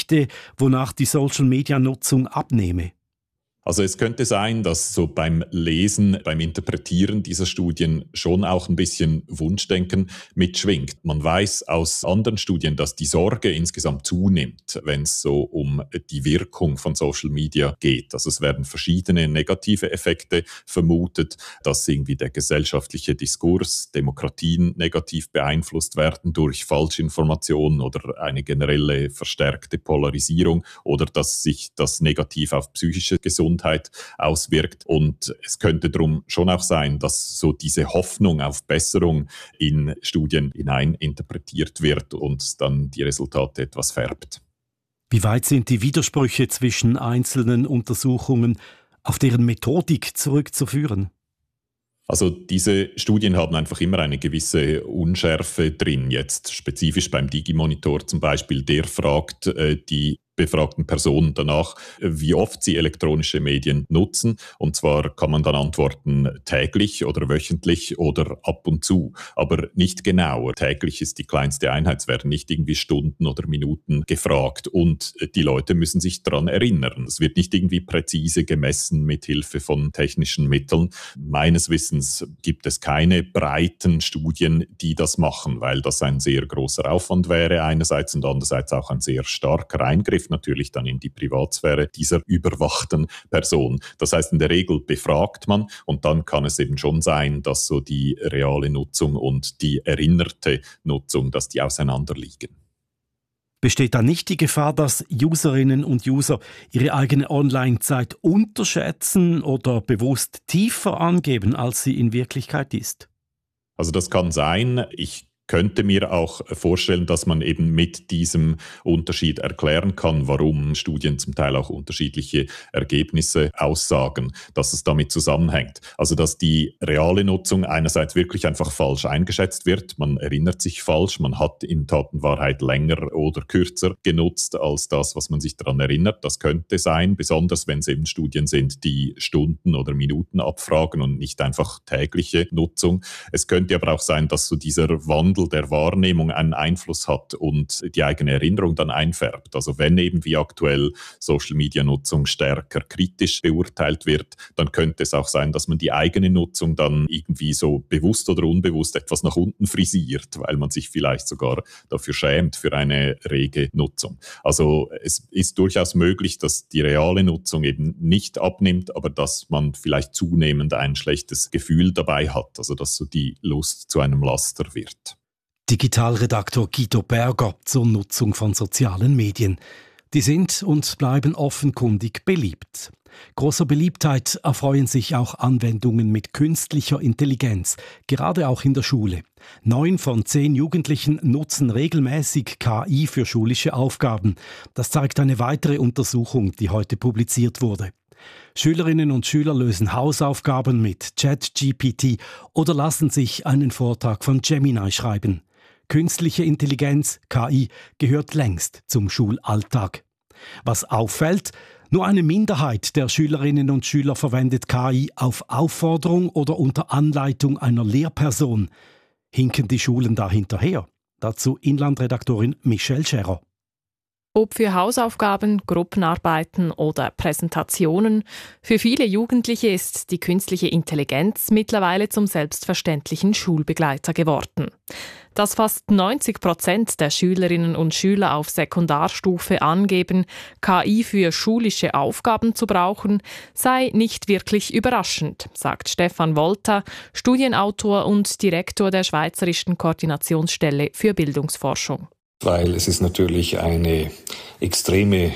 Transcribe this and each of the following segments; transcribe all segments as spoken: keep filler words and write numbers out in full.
brächte, wonach die Social-Media-Nutzung abnehme? Also es könnte sein, dass so beim Lesen, beim Interpretieren dieser Studien schon auch ein bisschen Wunschdenken mitschwingt. Man weiß aus anderen Studien, dass die Sorge insgesamt zunimmt, wenn es so um die Wirkung von Social Media geht. Also es werden verschiedene negative Effekte vermutet, dass irgendwie der gesellschaftliche Diskurs, Demokratien negativ beeinflusst werden durch Falschinformationen oder eine generelle verstärkte Polarisierung oder dass sich das negativ auf psychische Gesundheit auswirkt. Und es könnte darum schon auch sein, dass so diese Hoffnung auf Besserung in Studien hinein interpretiert wird und dann die Resultate etwas färbt. Wie weit sind die Widersprüche zwischen einzelnen Untersuchungen auf deren Methodik zurückzuführen? Also diese Studien haben einfach immer eine gewisse Unschärfe drin. Jetzt spezifisch beim Digimonitor zum Beispiel, der fragt äh, die befragten Personen danach, wie oft sie elektronische Medien nutzen. Und zwar kann man dann antworten täglich oder wöchentlich oder ab und zu, aber nicht genauer. Täglich ist die kleinste Einheit, es werden nicht irgendwie Stunden oder Minuten gefragt und die Leute müssen sich daran erinnern. Es wird nicht irgendwie präzise gemessen mit Hilfe von technischen Mitteln. Meines Wissens gibt es keine breiten Studien, die das machen, weil das ein sehr großer Aufwand wäre einerseits und andererseits auch ein sehr starker Eingriff natürlich dann in die Privatsphäre dieser überwachten Person. Das heißt, in der Regel befragt man und dann kann es eben schon sein, dass so die reale Nutzung und die erinnerte Nutzung, dass die auseinanderliegen. Besteht da nicht die Gefahr, dass Userinnen und User ihre eigene Online-Zeit unterschätzen oder bewusst tiefer angeben, als sie in Wirklichkeit ist? Also das kann sein. Ich könnte mir auch vorstellen, dass man eben mit diesem Unterschied erklären kann, warum Studien zum Teil auch unterschiedliche Ergebnisse aussagen, dass es damit zusammenhängt. Also dass die reale Nutzung einerseits wirklich einfach falsch eingeschätzt wird, man erinnert sich falsch, man hat in Tat und Wahrheit länger oder kürzer genutzt als das, was man sich daran erinnert. Das könnte sein, besonders wenn es eben Studien sind, die Stunden oder Minuten abfragen und nicht einfach tägliche Nutzung. Es könnte aber auch sein, dass so dieser Wandel der Wahrnehmung einen Einfluss hat und die eigene Erinnerung dann einfärbt. Also wenn eben wie aktuell Social-Media-Nutzung stärker kritisch beurteilt wird, dann könnte es auch sein, dass man die eigene Nutzung dann irgendwie so bewusst oder unbewusst etwas nach unten frisiert, weil man sich vielleicht sogar dafür schämt für eine rege Nutzung. Also es ist durchaus möglich, dass die reale Nutzung eben nicht abnimmt, aber dass man vielleicht zunehmend ein schlechtes Gefühl dabei hat, also dass so die Lust zu einem Laster wird. Digitalredaktor Guido Berger zur Nutzung von sozialen Medien. Die sind und bleiben offenkundig beliebt. Großer Beliebtheit erfreuen sich auch Anwendungen mit künstlicher Intelligenz, gerade auch in der Schule. Neun von zehn Jugendlichen nutzen regelmäßig K I für schulische Aufgaben. Das zeigt eine weitere Untersuchung, die heute publiziert wurde. Schülerinnen und Schüler lösen Hausaufgaben mit ChatGPT oder lassen sich einen Vortrag von Gemini schreiben. Künstliche Intelligenz, K I, gehört längst zum Schulalltag. Was auffällt, nur eine Minderheit der Schülerinnen und Schüler verwendet K I auf Aufforderung oder unter Anleitung einer Lehrperson. Hinken die Schulen da hinterher? Dazu Inlandredaktorin Michelle Scherer. Ob für Hausaufgaben, Gruppenarbeiten oder Präsentationen, für viele Jugendliche ist die künstliche Intelligenz mittlerweile zum selbstverständlichen Schulbegleiter geworden. Dass fast neunzig Prozent der Schülerinnen und Schüler auf Sekundarstufe angeben, K I für schulische Aufgaben zu brauchen, sei nicht wirklich überraschend, sagt Stefan Volta, Studienautor und Direktor der Schweizerischen Koordinationsstelle für Bildungsforschung. Weil es ist natürlich eine extreme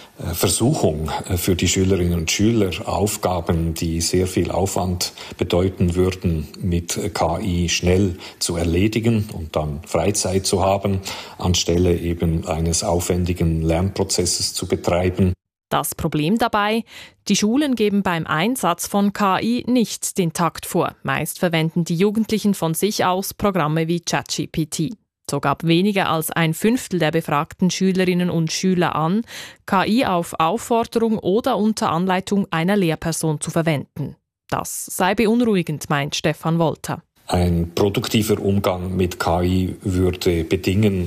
Versuchung für die Schülerinnen und Schüler, Aufgaben, die sehr viel Aufwand bedeuten würden, mit K I schnell zu erledigen und dann Freizeit zu haben, anstelle eben eines aufwendigen Lernprozesses zu betreiben. Das Problem dabei: Die Schulen geben beim Einsatz von K I nicht den Takt vor. Meist verwenden die Jugendlichen von sich aus Programme wie ChatGPT. So gab weniger als ein Fünftel der befragten Schülerinnen und Schüler an, K I auf Aufforderung oder unter Anleitung einer Lehrperson zu verwenden. Das sei beunruhigend, meint Stefan Volta. Ein produktiver Umgang mit K I würde bedingen,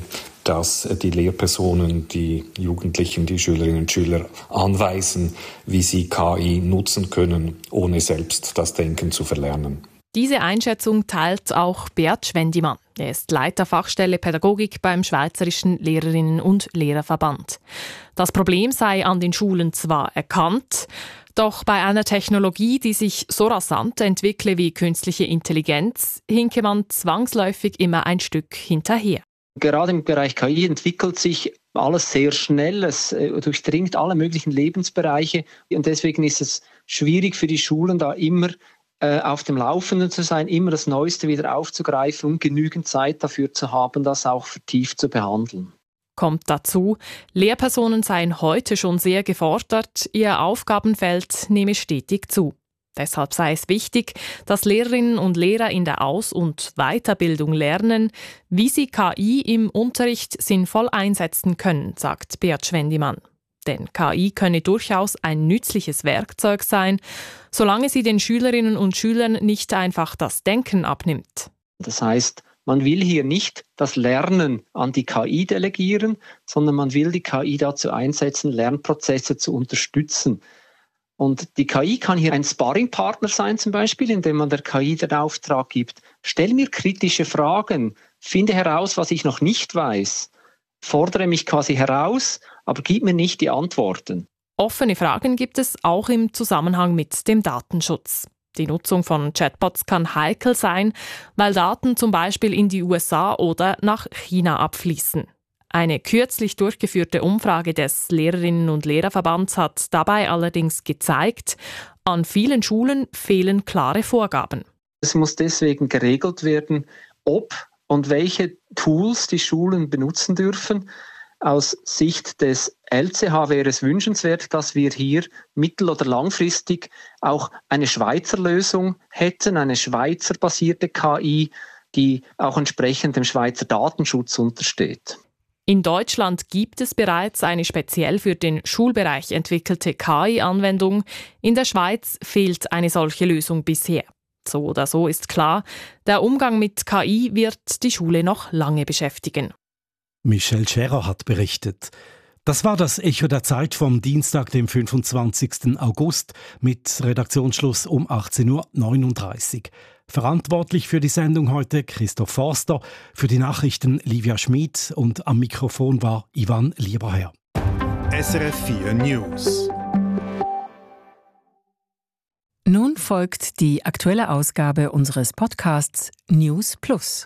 dass die Lehrpersonen die Jugendlichen, die Schülerinnen und Schüler anweisen, wie sie K I nutzen können, ohne selbst das Denken zu verlernen. Diese Einschätzung teilt auch Beat Schwendimann. Er ist Leiter Fachstelle Pädagogik beim Schweizerischen Lehrerinnen- und Lehrerverband. Das Problem sei an den Schulen zwar erkannt, doch bei einer Technologie, die sich so rasant entwickle wie künstliche Intelligenz, hinke man zwangsläufig immer ein Stück hinterher. Gerade im Bereich K I entwickelt sich alles sehr schnell. Es durchdringt alle möglichen Lebensbereiche. Und deswegen ist es schwierig für die Schulen, da immer auf dem Laufenden zu sein, immer das Neueste wieder aufzugreifen und genügend Zeit dafür zu haben, das auch vertieft zu behandeln. Kommt dazu, Lehrpersonen seien heute schon sehr gefordert, ihr Aufgabenfeld nehme stetig zu. Deshalb sei es wichtig, dass Lehrerinnen und Lehrer in der Aus- und Weiterbildung lernen, wie sie K I im Unterricht sinnvoll einsetzen können, sagt Beat Schwendimann. Denn K I könne durchaus ein nützliches Werkzeug sein, solange sie den Schülerinnen und Schülern nicht einfach das Denken abnimmt. Das heißt, man will hier nicht das Lernen an die K I delegieren, sondern man will die K I dazu einsetzen, Lernprozesse zu unterstützen. Und die K I kann hier ein Sparringpartner sein, zum Beispiel, indem man der K I den Auftrag gibt: Stell mir kritische Fragen, finde heraus, was ich noch nicht weiß, fordere mich quasi heraus, aber gib mir nicht die Antworten. Offene Fragen gibt es auch im Zusammenhang mit dem Datenschutz. Die Nutzung von Chatbots kann heikel sein, weil Daten zum Beispiel in die U S A oder nach China abfließen. Eine kürzlich durchgeführte Umfrage des Lehrerinnen- und Lehrerverbands hat dabei allerdings gezeigt, an vielen Schulen fehlen klare Vorgaben. Es muss deswegen geregelt werden, ob und welche Tools die Schulen benutzen dürfen. Aus Sicht des L C H wäre es wünschenswert, dass wir hier mittel- oder langfristig auch eine Schweizer Lösung hätten, eine Schweizer basierte K I, die auch entsprechend dem Schweizer Datenschutz untersteht. In Deutschland gibt es bereits eine speziell für den Schulbereich entwickelte K I-Anwendung. In der Schweiz fehlt eine solche Lösung bisher. So oder so ist klar, der Umgang mit K I wird die Schule noch lange beschäftigen. Michelle Scherer hat berichtet. Das war das Echo der Zeit vom Dienstag, dem fünfundzwanzigsten August, mit Redaktionsschluss um achtzehn Uhr neununddreißig. Verantwortlich für die Sendung heute Christoph Forster, für die Nachrichten Livia Schmid und am Mikrofon war Ivan Lieberherr. S R F vier News. Nun folgt die aktuelle Ausgabe unseres Podcasts News Plus.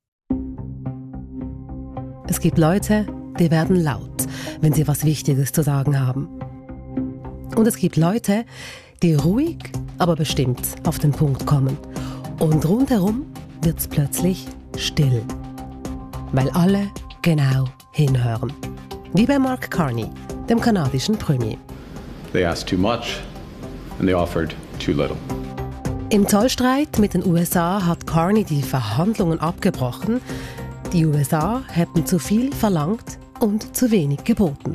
Es gibt Leute, die werden laut, wenn sie was Wichtiges zu sagen haben. Und es gibt Leute, die ruhig, aber bestimmt auf den Punkt kommen. Und rundherum wird's plötzlich still. Weil alle genau hinhören. Wie bei Mark Carney, dem kanadischen Premier. They asked too much and they offered too little. Im Zollstreit mit den U S A hat Carney die Verhandlungen abgebrochen. Die U S A hätten zu viel verlangt und zu wenig geboten.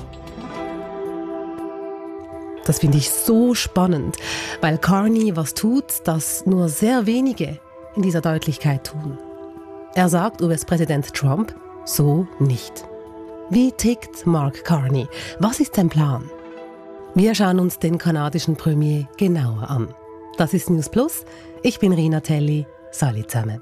Das finde ich so spannend, weil Carney was tut, das nur sehr wenige in dieser Deutlichkeit tun. Er sagt U S-Präsident Trump so nicht. Wie tickt Mark Carney? Was ist sein Plan? Wir schauen uns den kanadischen Premier genauer an. Das ist News Plus. Ich bin Rina Telli. Salut zusammen.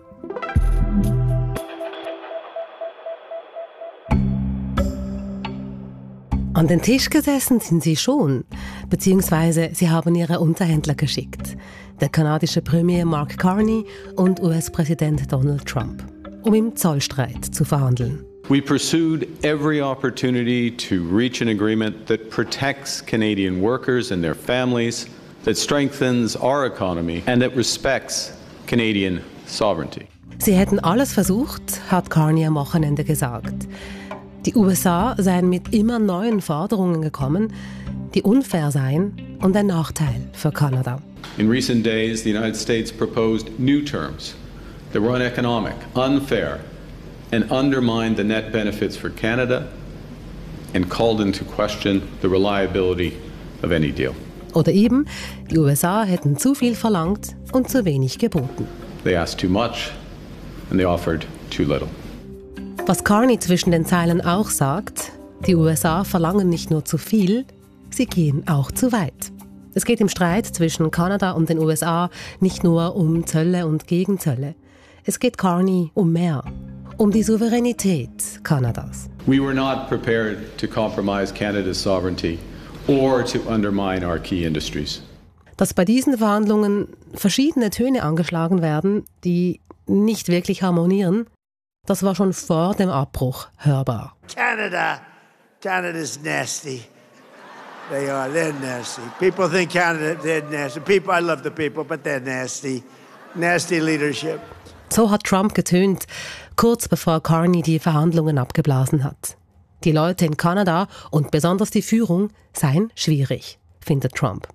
An den Tisch gesessen sind sie schon, beziehungsweise sie haben ihre Unterhändler geschickt. Der kanadische Premier Mark Carney und U S-Präsident Donald Trump, um im Zollstreit zu verhandeln. We pursued every opportunity to reach an agreement that protects Canadian workers and their families, that strengthens our economy and that respects Canadian sovereignty. Sie hätten alles versucht, hat Carney am Wochenende gesagt. Die U S A seien mit immer neuen Forderungen gekommen, die unfair seien und ein Nachteil für Kanada. In recent days, the United States proposed new terms that were uneconomic, unfair, and undermined the net benefits for Canada and called into question the reliability of any deal. Oder eben, die U S A hätten zu viel verlangt und zu wenig geboten. They asked too much and they offered too little. Was Carney zwischen den Zeilen auch sagt, die U S A verlangen nicht nur zu viel, sie gehen auch zu weit. Es geht im Streit zwischen Kanada und den U S A nicht nur um Zölle und Gegenzölle. Es geht Carney um mehr, um die Souveränität Kanadas. We were not prepared to compromise Canada's sovereignty or to undermine our key industries. Dass bei diesen Verhandlungen verschiedene Töne angeschlagen werden, die nicht wirklich harmonieren, das war schon vor dem Abbruch hörbar. Canada, Canada's nasty. They are, they're nasty. People think Canada, they're nasty. People, I love the people, but they're nasty. Nasty leadership. So hat Trump getönt, kurz bevor Carney die Verhandlungen abgeblasen hat. Die Leute in Kanada und besonders die Führung seien schwierig, findet Trump.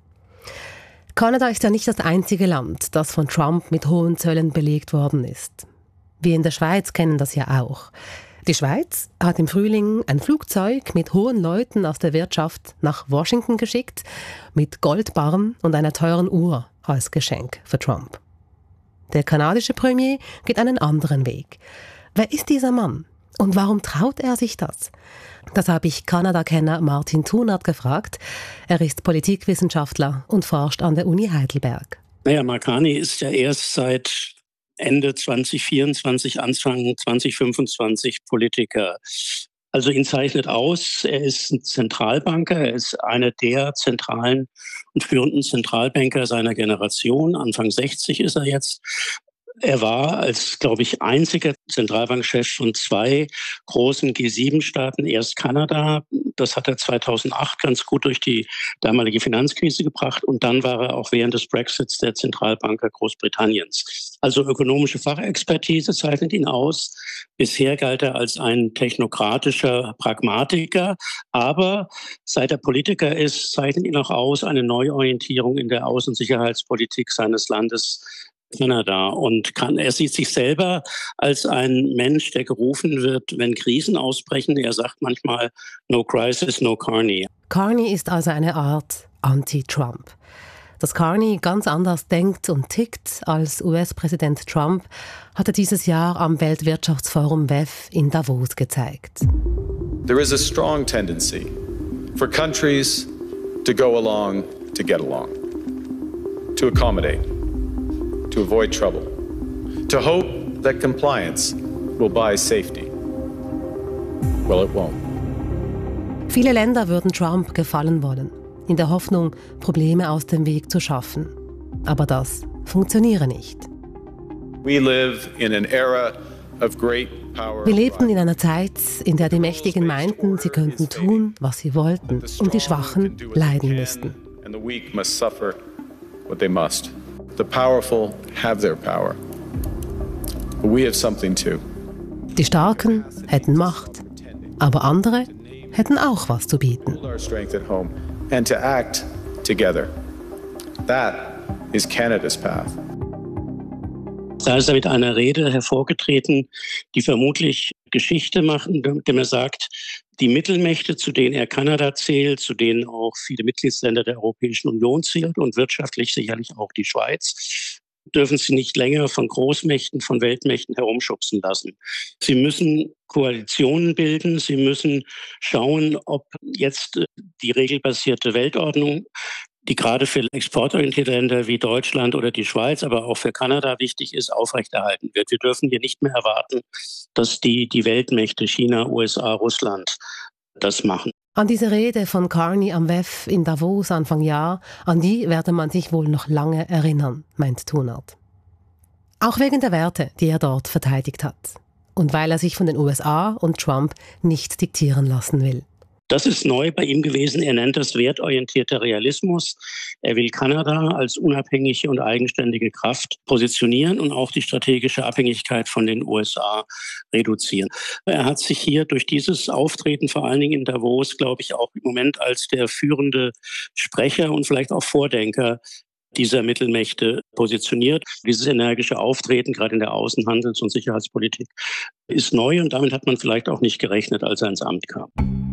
Kanada ist ja nicht das einzige Land, das von Trump mit hohen Zöllen belegt worden ist. Wir in der Schweiz kennen das ja auch. Die Schweiz hat im Frühling ein Flugzeug mit hohen Leuten aus der Wirtschaft nach Washington geschickt, mit Goldbarren und einer teuren Uhr als Geschenk für Trump. Der kanadische Premier geht einen anderen Weg. Wer ist dieser Mann und warum traut er sich das? Das habe ich Kanada-Kenner Martin Thunert gefragt. Er ist Politikwissenschaftler und forscht an der Uni Heidelberg. Naja, Mark Carney ist ja erst seit Ende zwanzig vierundzwanzig, Anfang zwanzig fünfundzwanzig Politiker. Also ihn zeichnet aus, er ist ein Zentralbanker, er ist einer der zentralen und führenden Zentralbanker seiner Generation. Anfang sechzig ist er jetzt. Er war als, glaube ich, einziger Zentralbankchef von zwei großen G sieben Staaten, erst Kanada, das hat er zweitausendacht ganz gut durch die damalige Finanzkrise gebracht und dann war er auch während des Brexits der Zentralbanker Großbritanniens. Also ökonomische Fachexpertise zeichnet ihn aus. Bisher galt er als ein technokratischer Pragmatiker, aber seit er Politiker ist, zeichnet ihn auch aus eine Neuorientierung in der Außen- und Sicherheitspolitik seines Landes Kanada und kann, er sieht sich selber als ein Mensch, der gerufen wird, wenn Krisen ausbrechen. Er sagt manchmal, no crisis, no Carney. Carney ist also eine Art Anti-Trump. Dass Carney ganz anders denkt und tickt als U S-Präsident Trump, hat er dieses Jahr am Weltwirtschaftsforum W E F in Davos gezeigt. There is a strong tendency for countries to go along to get along, to accommodate, to avoid trouble, to hope that compliance will buy safety. Well, it won't. Viele Länder würden Trump gefallen wollen, in der Hoffnung, Probleme aus dem Weg zu schaffen. Aber das funktioniere nicht. We live in an era of great power. Wir lebten in einer Zeit, in der die Mächtigen meinten, sie könnten tun, was sie wollten, und die Schwachen leiden müssten. And the weak must suffer what they must. The powerful have their power. But we have something too. Die Starken hätten Macht, aber andere hätten auch was zu bieten. Hold our strength at home and to act together. That is Canada's path. Da ist er mit einer Rede hervorgetreten, die vermutlich Geschichte macht, indem er sagt, die Mittelmächte, zu denen er Kanada zählt, zu denen auch viele Mitgliedsländer der Europäischen Union zählt und wirtschaftlich sicherlich auch die Schweiz, dürfen sie nicht länger von Großmächten, von Weltmächten herumschubsen lassen. Sie müssen Koalitionen bilden, sie müssen schauen, ob jetzt die regelbasierte Weltordnung, die gerade für exportorientierte Länder wie Deutschland oder die Schweiz, aber auch für Kanada wichtig ist, aufrechterhalten wird. Wir dürfen hier nicht mehr erwarten, dass die, die Weltmächte China, U S A, Russland das machen. An diese Rede von Carney am W E F in Davos Anfang Jahr, an die werde man sich wohl noch lange erinnern, meint Thunert. Auch wegen der Werte, die er dort verteidigt hat. Und weil er sich von den U S A und Trump nicht diktieren lassen will. Das ist neu bei ihm gewesen. Er nennt das wertorientierter Realismus. Er will Kanada als unabhängige und eigenständige Kraft positionieren und auch die strategische Abhängigkeit von den U S A reduzieren. Er hat sich hier durch dieses Auftreten, vor allen Dingen in Davos, glaube ich, auch im Moment als der führende Sprecher und vielleicht auch Vordenker dieser Mittelmächte positioniert. Dieses energische Auftreten, gerade in der Außenhandels- und Sicherheitspolitik, ist neu und damit hat man vielleicht auch nicht gerechnet, als er ins Amt kam.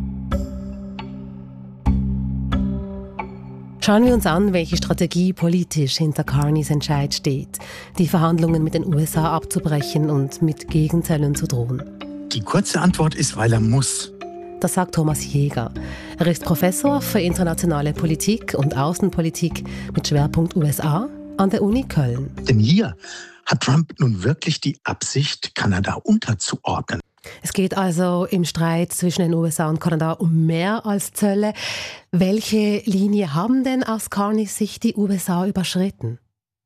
Schauen wir uns an, welche Strategie politisch hinter Carneys Entscheid steht, die Verhandlungen mit den U S A abzubrechen und mit Gegenzöllen zu drohen. Die kurze Antwort ist, weil er muss. Das sagt Thomas Jäger. Er ist Professor für internationale Politik und Außenpolitik mit Schwerpunkt U S A an der Uni Köln. Denn hier hat Trump nun wirklich die Absicht, Kanada unterzuordnen. Es geht also im Streit zwischen den U S A und Kanada um mehr als Zölle. Welche Linie haben denn aus Carneys Sicht die U S A überschritten?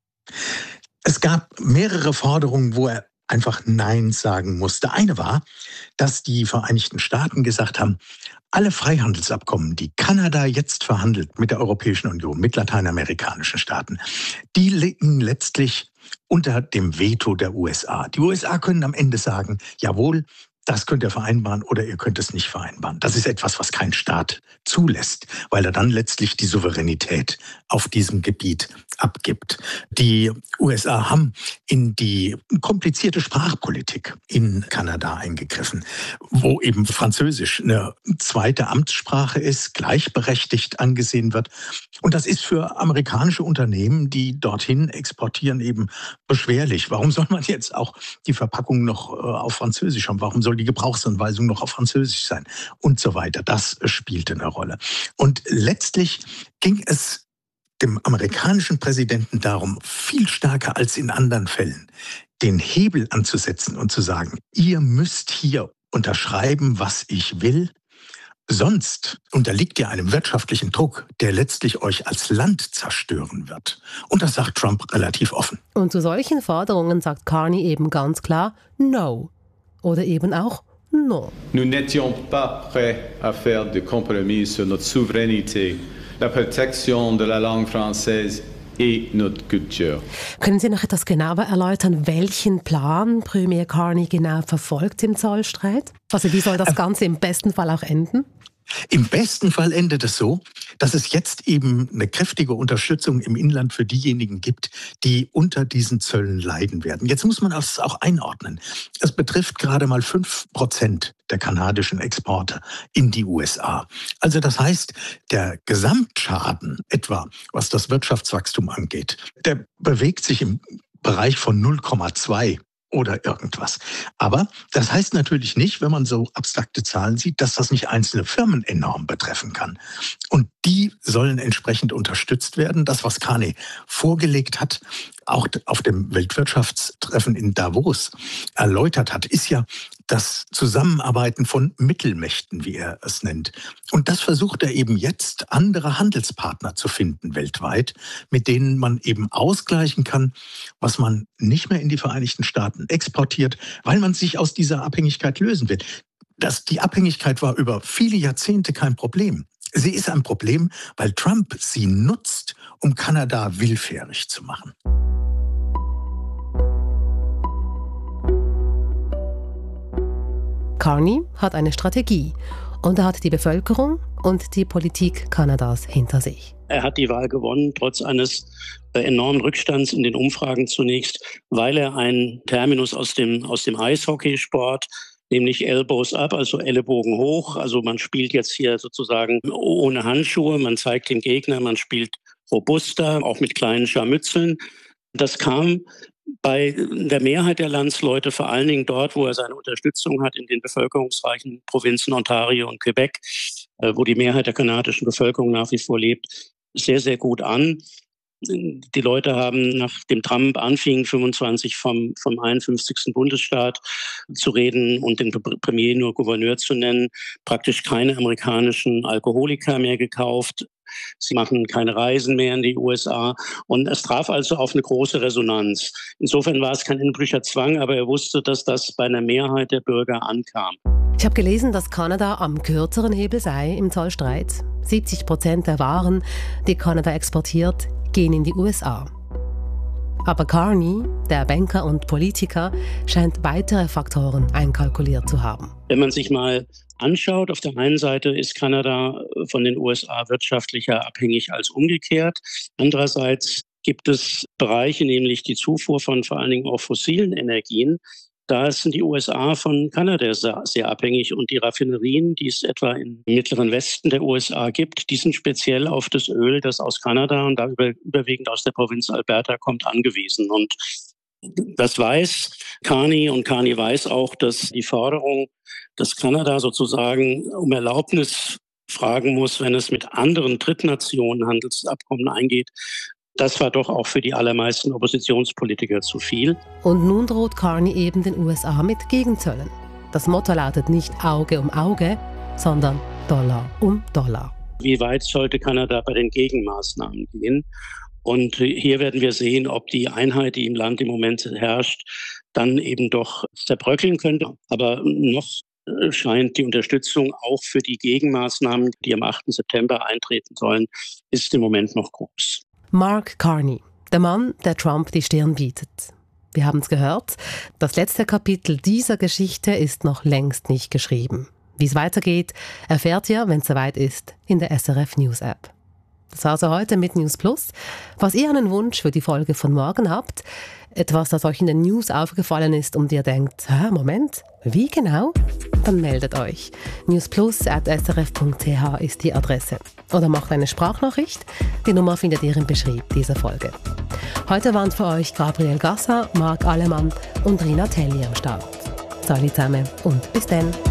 Es gab mehrere Forderungen, wo er einfach Nein sagen musste. Eine war, dass die Vereinigten Staaten gesagt haben, alle Freihandelsabkommen, die Kanada jetzt verhandelt mit der Europäischen Union, mit lateinamerikanischen Staaten, die liegen letztlich unter dem Veto der U S A. Die U S A können am Ende sagen, jawohl, das könnt ihr vereinbaren oder ihr könnt es nicht vereinbaren. Das ist etwas, was kein Staat zulässt, weil er dann letztlich die Souveränität auf diesem Gebiet abgibt. Die U S A haben in die komplizierte Sprachpolitik in Kanada eingegriffen, wo eben Französisch eine zweite Amtssprache ist, gleichberechtigt angesehen wird. Und das ist für amerikanische Unternehmen, die dorthin exportieren, eben beschwerlich. Warum soll man jetzt auch die Verpackung noch auf Französisch haben? Warum soll die Gebrauchsanweisung noch auf Französisch sein? Und so weiter. Das spielte eine Rolle. Und letztlich ging es dem amerikanischen Präsidenten darum, viel stärker als in anderen Fällen, den Hebel anzusetzen und zu sagen, ihr müsst hier unterschreiben, was ich will. Sonst unterliegt ihr einem wirtschaftlichen Druck, der letztlich euch als Land zerstören wird. Und das sagt Trump relativ offen. Und zu solchen Forderungen sagt Carney eben ganz klar No. Oder eben auch Non. Nous n'étions pas prêts à faire de compromis sur notre souveraineté, la protection de la langue française et notre culture. Können Sie noch etwas genauer erläutern, welchen Plan Premier Carney genau verfolgt im Zollstreit? Also wie soll das Ganze im besten Fall auch enden? Im besten Fall endet es so, dass es jetzt eben eine kräftige Unterstützung im Inland für diejenigen gibt, die unter diesen Zöllen leiden werden. Jetzt muss man das auch einordnen. Es betrifft gerade mal fünf Prozent der kanadischen Exporte in die U S A. Also das heißt, der Gesamtschaden etwa, was das Wirtschaftswachstum angeht, der bewegt sich im Bereich von null Komma zwei oder irgendwas. Aber das heißt natürlich nicht, wenn man so abstrakte Zahlen sieht, dass das nicht einzelne Firmen enorm betreffen kann. Und die sollen entsprechend unterstützt werden. Das, was Carney vorgelegt hat, auch auf dem Weltwirtschaftstreffen in Davos erläutert hat, ist ja das Zusammenarbeiten von Mittelmächten, wie er es nennt. Und das versucht er eben jetzt, andere Handelspartner zu finden weltweit, mit denen man eben ausgleichen kann, was man nicht mehr in die Vereinigten Staaten exportiert, weil man sich aus dieser Abhängigkeit lösen will. Das, die Abhängigkeit war über viele Jahrzehnte kein Problem. Sie ist ein Problem, weil Trump sie nutzt, um Kanada willfährig zu machen. Carney hat eine Strategie und er hat die Bevölkerung und die Politik Kanadas hinter sich. Er hat die Wahl gewonnen, trotz eines äh, enormen Rückstands in den Umfragen zunächst, weil er einen Terminus aus dem, aus dem Eishockeysport, nämlich Elbows up, also Ellenbogen hoch. Also man spielt jetzt hier sozusagen ohne Handschuhe, man zeigt dem Gegner, man spielt robuster, auch mit kleinen Scharmützeln. Das kam bei der Mehrheit der Landsleute, vor allen Dingen dort, wo er seine Unterstützung hat, in den bevölkerungsreichen Provinzen Ontario und Quebec, wo die Mehrheit der kanadischen Bevölkerung nach wie vor lebt, sehr, sehr gut an. Die Leute haben, nachdem Trump anfing, fünfundzwanzig vom, vom einundfünfzigsten Bundesstaat zu reden und den Premier nur Gouverneur zu nennen, praktisch keine amerikanischen Alkoholiker mehr gekauft. Sie machen keine Reisen mehr in die U S A und es traf also auf eine große Resonanz. Insofern war es kein innerlicher Zwang, aber er wusste, dass das bei einer Mehrheit der Bürger ankam. Ich habe gelesen, dass Kanada am kürzeren Hebel sei im Zollstreit. siebzig Prozent der Waren, die Kanada exportiert, gehen in die U S A. Aber Carney, der Banker und Politiker, scheint weitere Faktoren einkalkuliert zu haben. Wenn man sich mal anschaut, auf der einen Seite ist Kanada von den U S A wirtschaftlicher abhängig als umgekehrt. Andererseits gibt es Bereiche, nämlich die Zufuhr von vor allen Dingen auch fossilen Energien. Da sind die U S A von Kanada sehr, sehr abhängig und die Raffinerien, die es etwa im mittleren Westen der U S A gibt, die sind speziell auf das Öl, das aus Kanada und da über, überwiegend aus der Provinz Alberta kommt, angewiesen. Und Das weiß Carney und Carney weiß auch, dass die Forderung, dass Kanada sozusagen um Erlaubnis fragen muss, wenn es mit anderen Drittnationen Handelsabkommen eingeht, das war doch auch für die allermeisten Oppositionspolitiker zu viel. Und nun droht Carney eben den U S A mit Gegenzöllen. Das Motto lautet nicht Auge um Auge, sondern Dollar um Dollar. Wie weit sollte Kanada bei den Gegenmaßnahmen gehen? Und hier werden wir sehen, ob die Einheit, die im Land im Moment herrscht, dann eben doch zerbröckeln könnte. Aber noch scheint die Unterstützung auch für die Gegenmaßnahmen, die am achten September eintreten sollen, ist im Moment noch groß. Mark Carney, der Mann, der Trump die Stirn bietet. Wir haben es gehört, das letzte Kapitel dieser Geschichte ist noch längst nicht geschrieben. Wie es weitergeht, erfährt ihr, wenn es soweit ist, in der S R F News App. Das war also heute mit News Plus. Falls ihr einen Wunsch für die Folge von morgen habt, etwas, das euch in den News aufgefallen ist und ihr denkt, hä, Moment, wie genau? Dann meldet euch. newsplus at s r f punkt c h ist die Adresse. Oder macht eine Sprachnachricht. Die Nummer findet ihr im Beschrieb dieser Folge. Heute waren für euch Gabriel Gasser, Marc Alemann und Rina Telli am Start. Salut zusammen und bis dann.